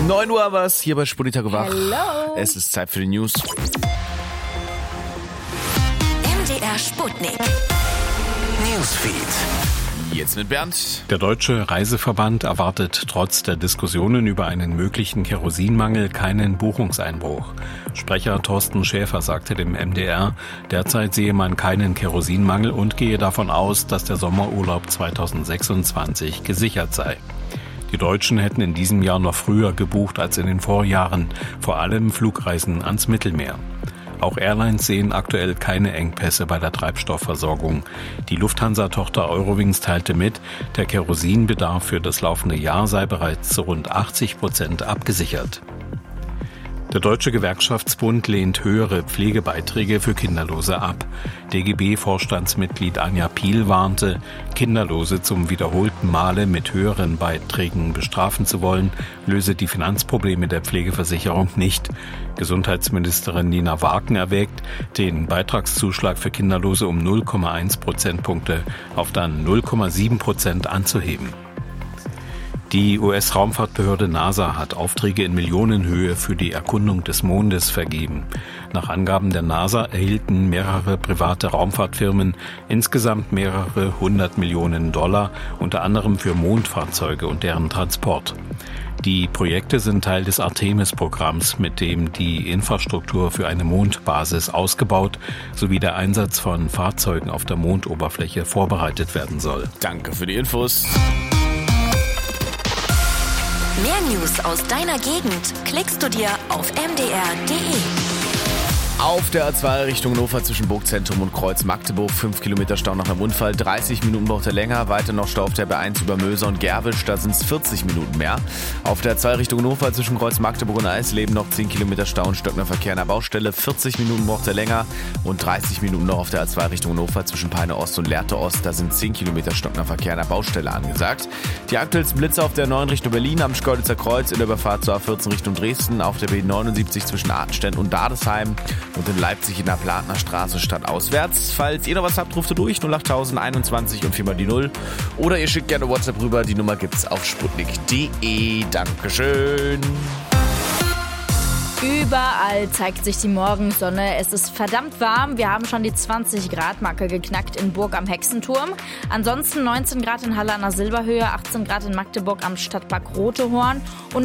9 Uhr war es hier bei Sputnik Tag und Wach. Hello. Es ist Zeit für die News. MDR Sputnik. Newsfeed. Jetzt mit Bernd. Der Deutsche Reiseverband erwartet trotz der Diskussionen über einen möglichen Kerosinmangel keinen Buchungseinbruch. Sprecher Thorsten Schäfer sagte dem MDR, derzeit sehe man keinen Kerosinmangel und gehe davon aus, dass der Sommerurlaub 2026 gesichert sei. Die Deutschen hätten in diesem Jahr noch früher gebucht als in den Vorjahren, vor allem Flugreisen ans Mittelmeer. Auch Airlines sehen aktuell keine Engpässe bei der Treibstoffversorgung. Die Lufthansa-Tochter Eurowings teilte mit, der Kerosinbedarf für das laufende Jahr sei bereits zu rund 80% abgesichert. Der Deutsche Gewerkschaftsbund lehnt höhere Pflegebeiträge für Kinderlose ab. DGB-Vorstandsmitglied Anja Piel warnte, Kinderlose zum wiederholten Male mit höheren Beiträgen bestrafen zu wollen, löse die Finanzprobleme der Pflegeversicherung nicht. Gesundheitsministerin Nina Wagen erwägt, den Beitragszuschlag für Kinderlose um 0,1 Prozentpunkte auf dann 0,7% anzuheben. Die US-Raumfahrtbehörde NASA hat Aufträge in Millionenhöhe für die Erkundung des Mondes vergeben. Nach Angaben der NASA erhielten mehrere private Raumfahrtfirmen insgesamt mehrere 100 Millionen $, unter anderem für Mondfahrzeuge und deren Transport. Die Projekte sind Teil des Artemis-Programms, mit dem die Infrastruktur für eine Mondbasis ausgebaut sowie der Einsatz von Fahrzeugen auf der Mondoberfläche vorbereitet werden soll. Danke für die Infos. Mehr News aus deiner Gegend klickst du dir auf mdr.de. Auf der A2 Richtung Hannover zwischen Burgzentrum und Kreuz Magdeburg 5 Kilometer Stau nach einem Unfall, 30 Minuten braucht er länger. Weiter noch Stau auf der B1 über Möser und Gerwisch, da sind es 40 Minuten mehr. Auf der A2 Richtung Hannover zwischen Kreuz Magdeburg und Eisleben noch 10 Kilometer Stau und Stöckner Verkehr an der Baustelle, 40 Minuten braucht er länger. Und 30 Minuten noch auf der A2 Richtung Hannover zwischen Peine Ost und Lehrte Ost, da sind 10 Kilometer Stöckner Verkehr an der Baustelle angesagt. Die aktuellsten Blitze auf der 9 Richtung Berlin am Schkeuditzer Kreuz, in der Überfahrt zur A14 Richtung Dresden, auf der B79 zwischen Artenstedt und Dadesheim und in Leipzig in der Platner Straße stadtauswärts. Falls ihr noch was habt, ruft ihr durch 08021 und 4 mal die 0. Oder ihr schickt gerne WhatsApp rüber, die Nummer gibt's auf sputnik.de. Dankeschön. Überall zeigt sich die Morgensonne. Es ist verdammt warm. Wir haben schon die 20-Grad-Marke geknackt in Burg am Hexenturm. Ansonsten 19 Grad in Halle an der Silberhöhe, 18 Grad in Magdeburg am Stadtpark Rotehorn und